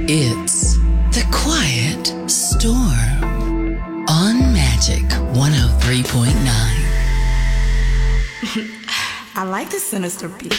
It's The Quiet Storm on Magic 103.9. I like the sinister beat.